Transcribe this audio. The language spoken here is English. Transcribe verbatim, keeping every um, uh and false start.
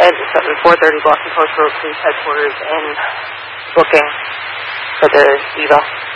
at four thirty Boston Post Road Police Headquarters and booking for the Evo.